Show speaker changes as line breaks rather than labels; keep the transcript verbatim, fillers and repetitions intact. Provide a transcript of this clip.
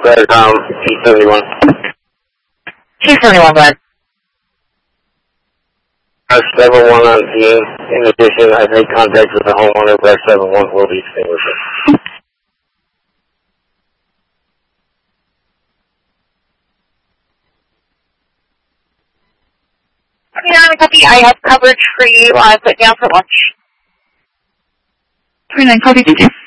Claricom, T seventy-one.
T seventy-one, go ahead.
R seven one on scene. In addition, I've made contact with the homeowner, but R seven one will be extinguished.
twenty-nine, copy. I have coverage for you. I put down for lunch. twenty-nine, copy. Thank you.